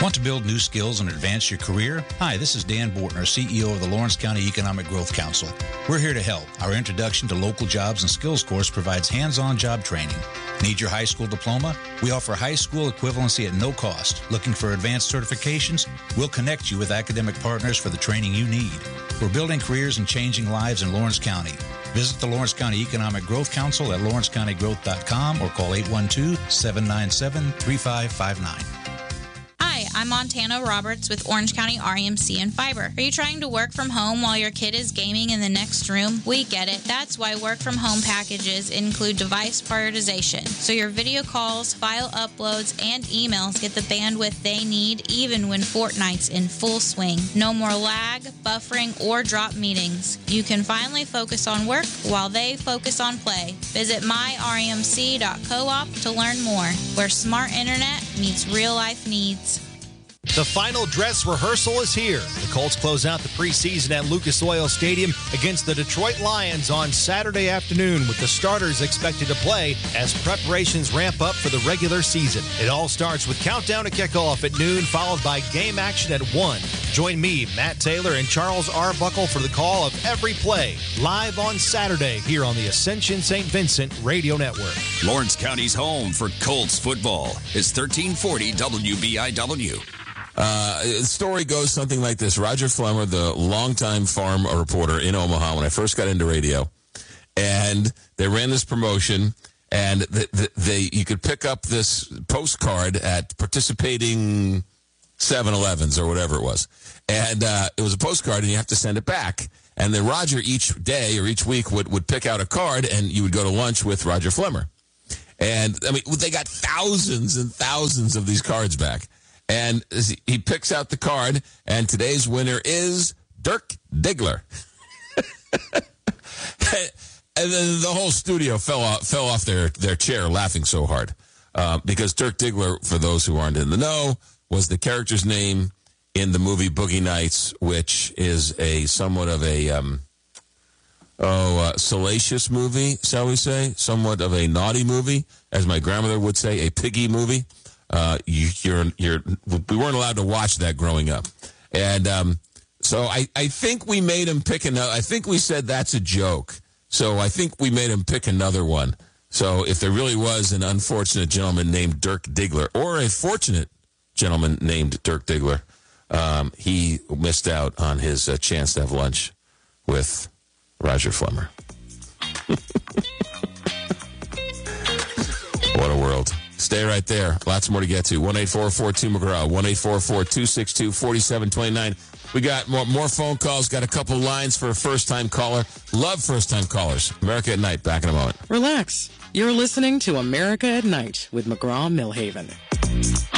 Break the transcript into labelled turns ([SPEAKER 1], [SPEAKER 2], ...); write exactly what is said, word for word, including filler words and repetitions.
[SPEAKER 1] Want to build new skills and advance your career? Hi, this is Dan Bortner, C E O of the Lawrence County Economic Growth Council. We're here to help. Our Introduction to Local Jobs and Skills course provides hands-on job training. Need your high school diploma? We offer high school equivalency at no cost. Looking for advanced certifications? We'll connect you with academic partners for the training you need. We're building careers and changing lives in Lawrence County. Visit the Lawrence County Economic Growth Council at lawrence county growth dot com or call eight one two, seven nine seven, three five five nine.
[SPEAKER 2] Hi, I'm Montana Roberts with Orange County R E M C and Fiber. Are you trying to work from home while your kid is gaming in the next room? We get it. That's why work from home packages include device prioritization. So your video calls, file uploads, and emails get the bandwidth they need even when Fortnite's in full swing. No more lag, buffering, or drop meetings. You can finally focus on work while they focus on play. Visit my r e m c dot coop to learn more, where smart internet meets real-life needs.
[SPEAKER 3] The final dress rehearsal is here. The Colts close out the preseason at Lucas Oil Stadium against the Detroit Lions on Saturday afternoon, with the starters expected to play as preparations ramp up for the regular season. It all starts with countdown to kickoff at noon, followed by game action at one. Join me, Matt Taylor, and Charles Arbuckle for the call of every play, live on Saturday here on the Ascension Saint Vincent Radio Network.
[SPEAKER 4] Lawrence County's home for Colts football is thirteen forty W B I W.
[SPEAKER 5] Uh, the story goes something like this. Roger Flemmer, the longtime farm reporter in Omaha when I first got into radio, and they ran this promotion, and the, the, they you could pick up this postcard at participating seven elevens or whatever it was. And uh, it was a postcard, and you have to send it back. And then Roger each day or each week would, would pick out a card, and you would go to lunch with Roger Flemmer. And, I mean, they got thousands and thousands of these cards back. And he picks out the card, and today's winner is Dirk Diggler. And then the whole studio fell off, fell off their, their chair laughing so hard. Uh, because Dirk Diggler, for those who aren't in the know, was the character's name in the movie Boogie Nights, which is a somewhat of a um, oh uh, salacious movie, shall we say? Somewhat of a naughty movie, as my grandmother would say, a piggy movie. Uh, you, you're, you're, we weren't allowed to watch that growing up. And um, so I, I think we made him pick another. I think we said that's a joke. So I think we made him pick another one. So if there really was an unfortunate gentleman named Dirk Diggler, or a fortunate gentleman named Dirk Diggler, um, he missed out on his uh, chance to have lunch with Roger Flemmer. What a world. Stay right there. Lots more to get to. one eight four four two McGraw. one eight four four two six two four seven two nine. We got more, more phone calls. Got a couple lines for a first-time caller. Love first-time callers. America at Night. Back in a moment.
[SPEAKER 6] Relax. You're listening to America at Night with McGraw Millhaven.